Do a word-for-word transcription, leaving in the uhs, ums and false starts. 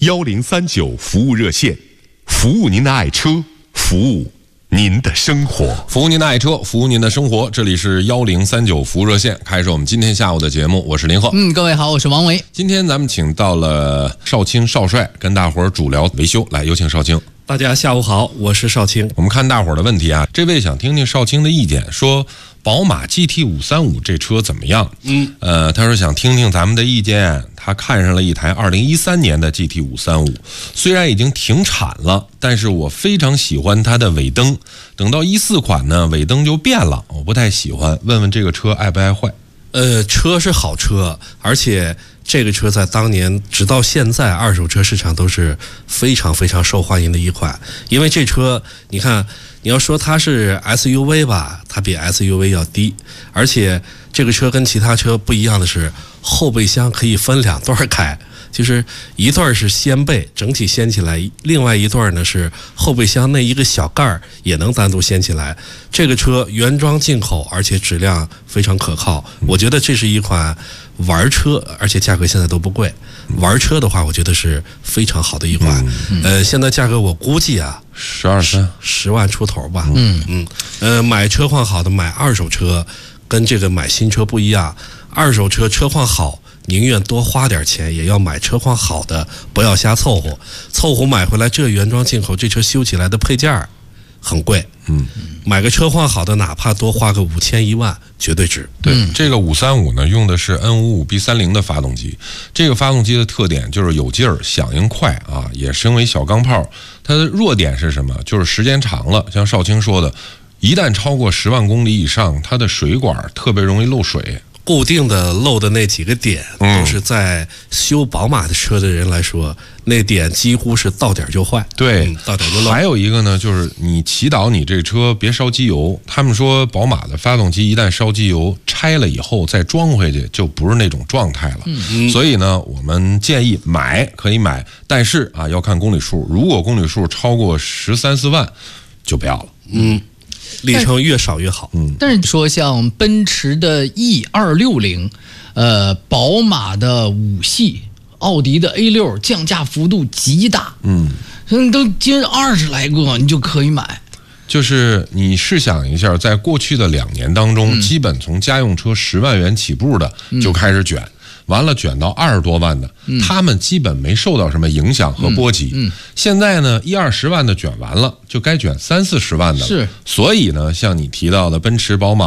幺零三九服务热线，服务您的爱车，服务您的生活， 服务您的爱车，服务您的生活。这里是幺零三九服务热线，开始我们今天下午的节目。我是林鹤。 嗯，各位好，我是王维。 今天咱们请到了少卿少帅，跟大伙儿主聊维修。来，有请少卿。 大家下午好，我是少卿。 我们看大伙儿的问题啊，这位想听听少卿的意见，说宝马 G T 五三五这车怎么样？嗯，呃，他说想听听咱们的意见。他看上了一台二零一三年的 G T 五三五，虽然已经停产了，但是我非常喜欢它的尾灯。等到一四款呢，尾灯就变了，我不太喜欢。问问这个车爱不爱坏？ 呃，车是好车，而且这个车在当年直到现在二手车市场都是非常非常受欢迎的一款。因为这车你看，你要说它是 S U V 吧，它比 S U V 要低，而且这个车跟其他车不一样的是，后备箱可以分两段开，就是一段是掀背整体掀起来，另外一段呢是后备箱那一个小盖儿也能单独掀起来。这个车原装进口，而且质量非常可靠，我觉得这是一款玩车，而且价格现在都不贵。玩车的话，我觉得是非常好的一款。嗯、呃，现在价格我估计啊， 十二三十万出头吧。嗯嗯，呃，买车况好的买二手车，跟这个买新车不一样。二手车车况好，宁愿多花点钱，也要买车况好的，不要瞎凑合。凑合买回来这原装进口，这车修起来的配件很贵。嗯，买个车况好的，哪怕多花个五千一万，绝对值。 对，嗯、这个五三五呢，用的是 N 五五 B 三零的发动机。这个发动机的特点就是有劲儿，响应快啊，也身为小钢炮。它的弱点是什么？就是时间长了，像少卿说的，一旦超过十万公里以上，它的水管特别容易漏水。 固定的漏的那几个点，都是在修宝马的车的人来说，那点几乎是到点就坏。 对， 嗯、到点就漏。 还有一个呢，就是你祈祷你这车别烧机油。他们说宝马的发动机一旦烧机油，拆了以后再装回去就不是那种状态了。嗯、所以呢，我们建议买可以买，但是啊要看公里数，如果公里数超过十三四万，就不要了。 嗯。里程越少越好。 嗯，但是说像奔驰的 E 二六零，呃，宝马的五系，奥迪的 A 六，降价幅度极大。嗯，都近二十来个，你就可以买。 就是你试想一下，在过去的两年当中， 嗯、 基本从家用车十万元起步的就开始卷。嗯完了卷到二十多万的，嗯、他们基本没受到什么影响和波及。嗯嗯、现在呢，一二十万的卷完了，就该卷三四十万的了。是，所以呢，像你提到的奔驰、宝马。